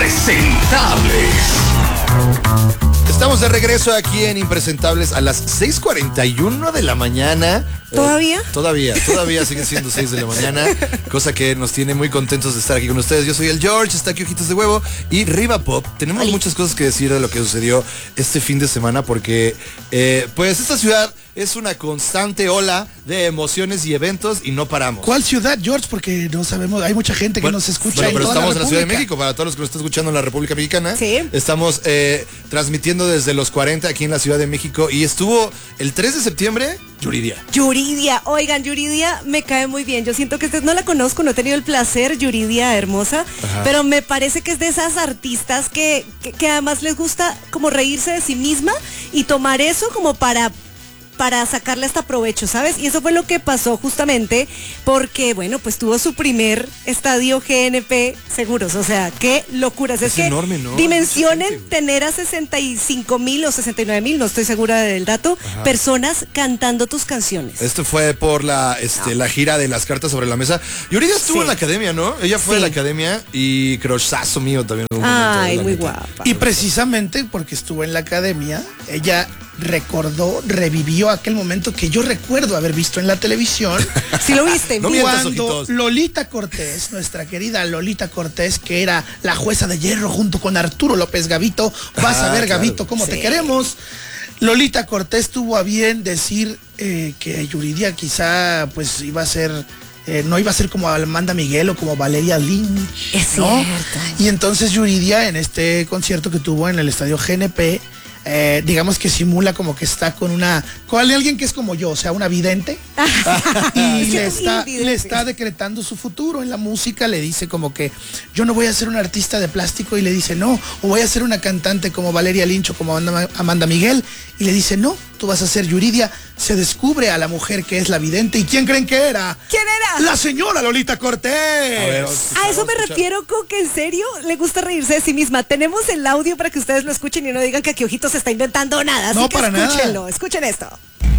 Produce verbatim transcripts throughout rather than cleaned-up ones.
Impresentables. Estamos de regreso aquí en Impresentables a las seis cuarenta y uno de la mañana. ¿Todavía? Eh, todavía, todavía sigue siendo seis de la mañana, cosa que nos tiene muy contentos de estar aquí con ustedes. Yo soy el George, está aquí Ojitos de Huevo y Riva Pop. Tenemos Ali. muchas cosas que decir de lo que sucedió este fin de semana porque, eh, pues, esta ciudad es una constante ola de emociones y eventos y no paramos. ¿Cuál ciudad, George? Porque no sabemos, hay mucha gente que Bueno, nos escucha bueno, en pero toda estamos la en la Ciudad de República. México, para todos los que nos están escuchando en la República Mexicana. Sí. Estamos eh, transmitiendo desde los cuarenta aquí en la Ciudad de México y estuvo el tres de septiembre, Yuridia. Yuridia, oigan, Yuridia me cae muy bien. Yo siento que usted no la conozco, no he tenido el placer, Yuridia hermosa, Ajá. pero me parece que es de esas artistas que, que, que además les gusta como reírse de sí misma y tomar eso como para para sacarle hasta provecho, ¿sabes? Y eso fue lo que pasó justamente porque, bueno, pues tuvo su primer estadio G N P Seguros, o sea, qué locuras. Es, Es que enorme, ¿no? dimensionen Mucha gente, güey. tener a sesenta y cinco mil o sesenta y nueve mil, no estoy segura del dato, Ajá. personas cantando tus canciones. Esto fue por la, este, la gira de las cartas sobre la mesa. Yuridia estuvo Sí. en la academia, ¿no? Ella fue Sí. a la academia y crushazo mío también. en un momento, Ay, la muy neta. guapa. Y precisamente porque estuvo en la academia, ella recordó, revivió aquel momento que yo recuerdo haber visto en la televisión. Si lo viste, No mira. mientas, Cuando ojitos. Lolita Cortés, nuestra querida Lolita Cortés, que era la jueza de hierro junto con Arturo López Gavito, vas Ah, a ver, claro. Gavito, cómo Sí. te queremos. Lolita Cortés tuvo a bien decir eh, que Yuridia quizá pues iba a ser, eh, no iba a ser como Amanda Miguel o como Valeria Lynch, Es ¿no? cierto. Y entonces Yuridia en este concierto que tuvo en el estadio G N P, eh, digamos que simula como que está con una, con alguien que es como yo, o sea, una vidente, y Sí, le un está, invidente. le está decretando su futuro en la música, le dice como que yo no voy a ser un artista de plástico, y le dice no, o voy a ser una cantante como Valeria Lynch o como Amanda, Amanda Miguel, y le dice no, tú vas a ser Yuridia. Se descubre a la mujer que es la vidente, ¿y quién creen que era? ¿Quién era? La señora Lolita Cortés. A ver, vamos A escuchar, eso me vamos escuchar. refiero con que en serio le gusta reírse de sí misma. Tenemos el audio para que ustedes lo escuchen y no digan que aquí Ojitos se está inventando nada. Así No, que para nada. escúchenlo, escuchen esto.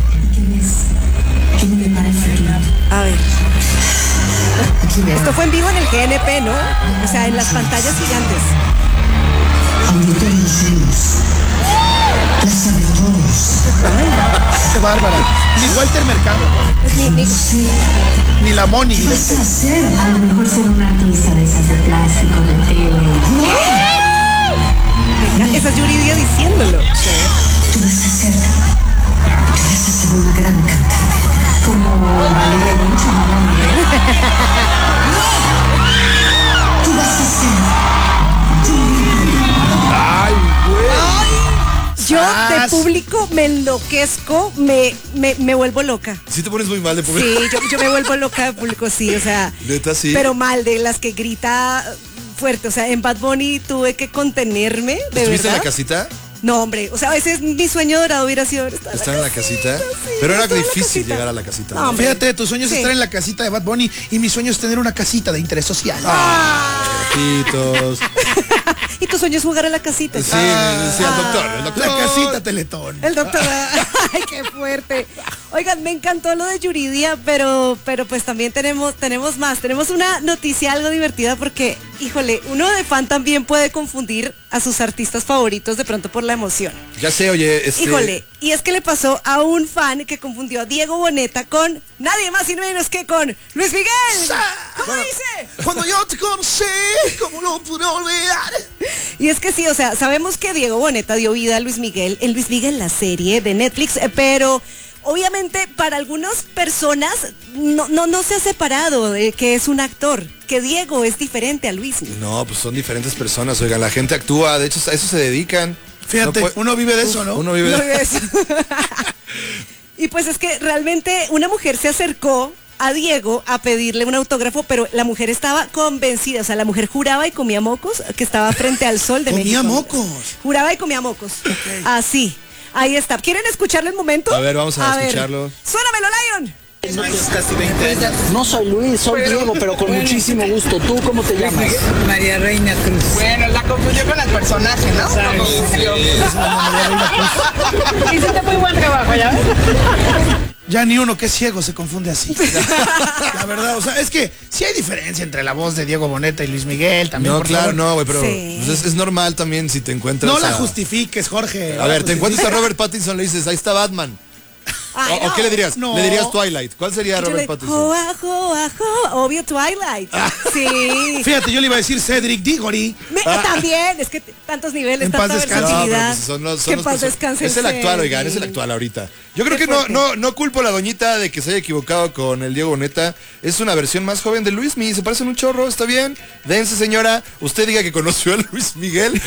¿Qué me depara el futuro? A ver. Aquí veo Esto fue en vivo en el G N P, ¿no? O sea, en las pantallas gigantes. auditorios llenos, plaza de toros. Qué bárbara. Ni Walter Mercado, Ni- ni- No sé, ni la Moni. ¿qué vas a hacer? A lo mejor ser una artista de esas de plástico, de tele. Esa es Yuridia diciéndolo. Tú vas a ser, tú vas a ser una gran cantante, como Valeria Lynch o Amanda Miguel. Tú vas a ser Ay, güey. Yo de ¡Sas! público me enloquezco, me, me, me vuelvo loca. Sí te pones muy mal de público. Sí, yo, yo me vuelvo loca de público, sí, o sea. Neta, sí. Pero mal, de las que grita fuerte. O sea, en Bad Bunny tuve que contenerme, de ¿Estuviste verdad. en la casita? No, hombre, o sea, a veces mi sueño dorado hubiera sido estar ¿Estar en la casita? sí, Pero era estar en la difícil casita. llegar a la casita. No, ¿no? hombre. Fíjate, tu sueño es Sí. estar en la casita de Bad Bunny, y mi sueño es tener una casita de interés social. Ojitos. Y tu sueño es jugar a la casita. Sí, sí, el doctor, el doctor. La casita Teletón. El doctor, ay, qué fuerte. Oigan, me encantó lo de Yuridia, pero, pero pues también tenemos, tenemos más. Tenemos una noticia algo divertida porque, híjole, uno de fan también puede confundir a sus artistas favoritos de pronto por la emoción. Ya sé, oye, este... Híjole, y es que le pasó a un fan que confundió a Diego Boneta con nadie más y menos que con Luis Miguel. ¿Cómo Bueno, dice? Cuando yo te conocí, ¿cómo lo pude olvidar? Y es que sí, o sea, sabemos que Diego Boneta dio vida a Luis Miguel, en Luis Miguel la serie de Netflix, eh, pero obviamente para algunas personas no, no, no se ha separado de que es un actor, que Diego es diferente a Luis. No, pues son diferentes personas, oigan, la gente actúa, de hecho a eso se dedican. Fíjate, No puede- uno vive de eso, ¿no? Uno vive No de... es. Y pues es que realmente una mujer se acercó a Diego a pedirle un autógrafo, pero la mujer estaba convencida, o sea, la mujer juraba y comía mocos, que estaba frente al sol de Comía México. mocos. Juraba y comía mocos. Así. Ahí está. ¿Quieren escucharlo un momento? A ver, vamos a ver. escucharlo. Suénamelo, Lion. No soy Luis, soy Diego, pero con muchísimo gusto. ¿Tú cómo te llamas? María Reina Cruz. Bueno, la confundió con el personaje, ¿no? La confundió. Hiciste muy buen trabajo, ¿ya ves? Ya ni uno que es ciego se confunde así. La verdad, o sea, es que sí hay diferencia entre la voz de Diego Boneta y Luis Miguel también. No, por claro, favor. no, güey, pero Sí. pues es, es normal también si te encuentras. No la a- justifiques, Jorge. A ver, te encuentras a Robert Pattinson, le dices, ahí está Batman. Ay, o, o no. qué le dirías? No. Le dirías Twilight. ¿Cuál sería Yo Robert le- Pattinson? Joa, joa, joa, obvio Twilight. Sí. Fíjate, yo le iba a decir Cedric Diggory. Me- También, es que t- tantos niveles, En tanta paz descanse. No, pero versatilidad. pues son los, son que los paz perso- descanse. Es el actual, oigan, es el Cedric. actual ahorita. Yo creo Qué que no, fuerte. no, no culpo a la doñita de que se haya equivocado con el Diego Boneta. Es una versión más joven de Luismi. Se parecen un chorro, está bien. Dense, señora. Usted diga que conoció a Luis Miguel.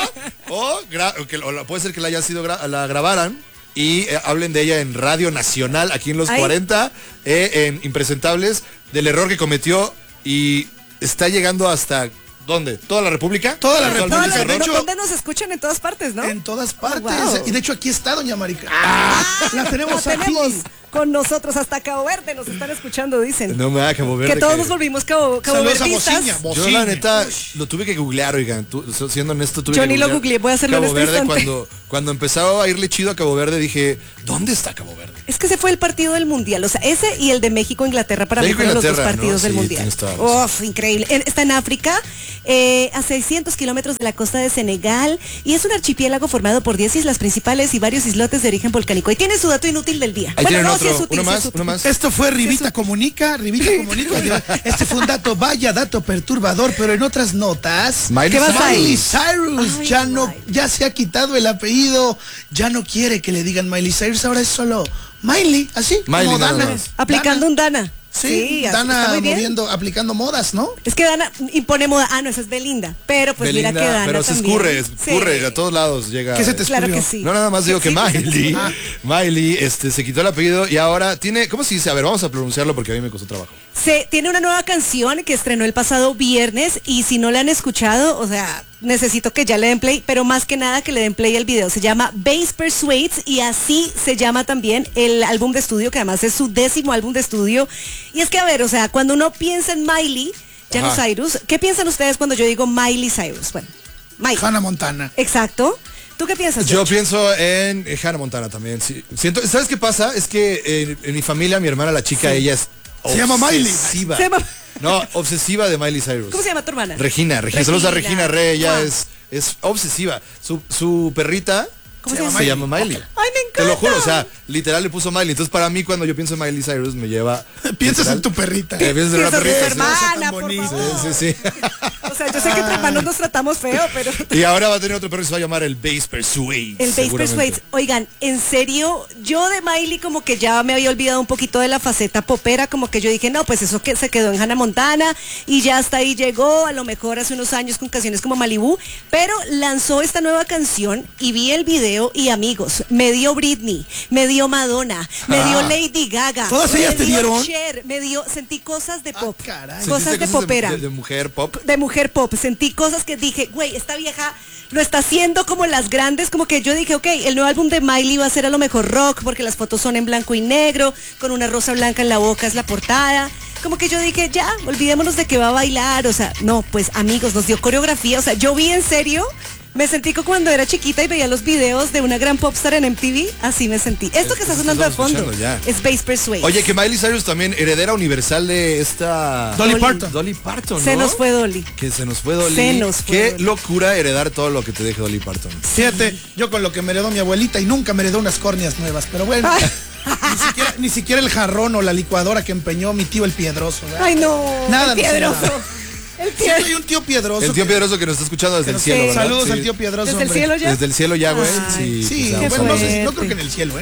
O, o, gra- o que, o la- puede ser que la haya sido gra- la grabaran. Y eh, hablen de ella en Radio Nacional, aquí en los Ay. cuarenta, eh, en Impresentables, del error que cometió y está llegando hasta, ¿dónde? ¿Toda la República? Toda la Actualmente Todas las- cerró. de hecho- ¿Dónde nos escuchan? En todas partes, ¿no? En todas partes. wow. Y de hecho aquí está doña Marica. Ah, la tenemos La aquí. tenemos con nosotros hasta Cabo Verde, nos están escuchando, dicen. No me haga Cabo Verde. que todos que- nos volvimos cabo, cabo Saludos a verdistas. Bociña. Yo Bociña. la neta lo tuve que googlear, oigan, tú, so- siendo honesto tuve Yo que ni lo googlear googleé, voy a hacerlo en Cabo este Verde instante. cuando cuando empezaba a irle chido a Cabo Verde dije, ¿dónde está Cabo Verde? Es que ese fue el partido del mundial, o sea, ese y el de México-Inglaterra para mí México, fueron los dos Inglaterra, partidos ¿no? del Sí, mundial. tienes toda la razón. Uf, increíble. En- Está en África, eh, a seiscientos kilómetros de la costa de Senegal, y es un archipiélago formado por diez islas principales y varios islotes de origen volcánico. Y tiene su dato inútil del día. Ahí Bueno, tienen no, otro, sí es útil, uno sí es más, útil. uno más. Esto fue Rivita Comunica, Rivita Comunica. Este fue un dato, vaya dato perturbador, pero en otras notas. Miley ¿Qué vas Cyrus. ahí? Miley Cyrus Ay, ya no, Miley. ya se ha quitado el apellido, ya no quiere que le digan Miley Cyrus, ahora es solo Miley, así Miley como nada Dana. más. Aplicando Dana. un Dana. Sí, así Dana está muy bien. moviendo, aplicando modas, ¿no? Es que Dana impone moda. Ah, no, esa es Belinda. Pero pues Belinda, mira que Dana pero se también. escurre, Sí. escurre, a todos lados llega. ¿Qué se te Claro escurrió? que sí. No, nada más digo que Sí, sí, Miley, Ah. Miley, este, se quitó el apellido y ahora tiene, ¿cómo se dice? A ver, vamos a pronunciarlo porque a mí me costó trabajo. Se tiene una nueva canción que estrenó el pasado viernes y si no la han escuchado, o sea, necesito que ya le den play, pero más que nada que le den play al video. Se llama Bass Persuades y así se llama también el álbum de estudio, que además es su décimo álbum de estudio. Y es que, a ver, o sea, cuando uno piensa en Miley, ya no Ajá. Cyrus, ¿qué piensan ustedes cuando yo digo Miley Cyrus? Bueno, Miley. Hannah Montana. Exacto. ¿Tú qué piensas? Yo George? pienso en eh, Hannah Montana también. Sí. Siento, ¿sabes qué pasa? Es que eh, en mi familia, mi hermana, la chica, ella es Se llama Miley. obsesiva. Se llama- No, obsesiva de Miley Cyrus. ¿Cómo se llama tu hermana? Regina, Regina. Saludos a Regina. Regina Re, ella Ah. es, es obsesiva. Su, su perrita ¿Cómo se, se llama, llama? Miley. Ay, me Te lo encanta. juro, o sea, literal le puso Miley. Entonces para mí cuando yo pienso en Miley Cyrus me lleva... Piensas literal, en tu perrita. eh, piensas en una Piensas en tu perrita. hermana, tan por bonita. favor. Sí, sí, sí. O sea, yo sé que entre hermanos nos tratamos feo, pero... Y ahora va a tener otro perro que se va a llamar el Bass Persuades. El Bass seguramente. Persuades. Oigan, en serio, yo de Miley como que ya me había olvidado un poquito de la faceta popera, como que yo dije, no, pues eso que se quedó en Hannah Montana y ya hasta ahí llegó, a lo mejor hace unos años con canciones como Malibu, pero lanzó esta nueva canción y vi el video y amigos, me dio Britney, me dio Madonna, me dio Lady Gaga. ¿Todas me ellas te dio dieron? Cher, me dio, sentí cosas de pop, caray. cosas ¿Sentiste de popera. De, de mujer pop. De mujer pop, sentí cosas que dije, güey, esta vieja lo está haciendo como las grandes, como que yo dije, ok, el nuevo álbum de Miley va a ser a lo mejor rock, porque las fotos son en blanco y negro, con una rosa blanca en la boca es la portada, como que yo dije, ya, olvidémonos de que va a bailar, o sea, no, pues amigos, nos dio coreografía, o sea, yo vi en serio, me sentí como cuando era chiquita y veía los videos de una gran popstar en M T V, así me sentí. Esto que está Eso sonando de estamos fondo escuchando ya. es Bass Persuades. Oye, que Miley Cyrus también, heredera universal de esta... Dolly Parton. Dolly Parton, ¿no? Se nos fue Dolly. Que se nos fue Dolly. Se nos fue Qué Dolly. locura heredar todo lo que te deje Dolly Parton. Fíjate, yo con lo que me heredó mi abuelita y nunca me heredó unas córneas nuevas, pero bueno. Ni siquiera, ni siquiera el jarrón o la licuadora que empeñó mi tío el Piedroso. ¿verdad? Ay, no, Nada, el no sé piedroso. nada. El Sí, piedroso. soy un tío Piedroso. El tío que- Piedroso que nos está escuchando desde el que- cielo, sí, ¿verdad? Saludos Sí. al tío Piedroso. ¿Desde el hombre. cielo ya? Desde el cielo ya, güey. Ay, Sí, Sí, pues, bueno, no, sé, si- no fuerte. creo que en el cielo, ¿eh?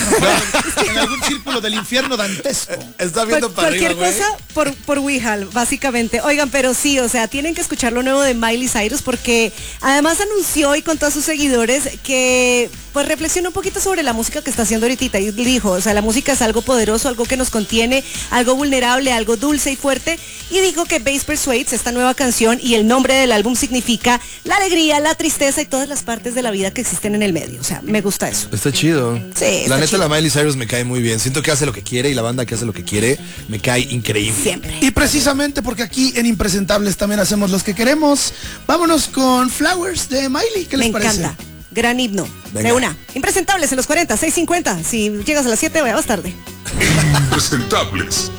En algún círculo del infierno dantesco. está viendo Cual- para arriba, cualquier güey. cosa por, por Wihal, básicamente. Oigan, pero sí, o sea, tienen que escuchar lo nuevo de Miley Cyrus porque además anunció y con todos sus seguidores que pues reflexionó un poquito sobre la música que está haciendo ahorita y dijo, o sea, la música es algo poderoso, algo que nos contiene, algo vulnerable, algo dulce y fuerte y dijo que Bass Persuades, esta nueva canción y el nombre del álbum significa la alegría, la tristeza y todas las partes de la vida que existen en el medio. O sea, me gusta eso. Está chido. Sí, está la neta, chido. la Miley Cyrus me cae muy bien. Siento que hace lo que quiere y la banda que hace lo que quiere me cae increíble. Siempre. Y precisamente porque aquí en Impresentables también hacemos los que queremos, vámonos con Flowers de Miley. ¿Qué les Me parece? encanta. Gran himno. Venga. De una. Impresentables en los cuarenta, seis cincuenta. Si llegas a las siete, vaya, vas tarde. Impresentables.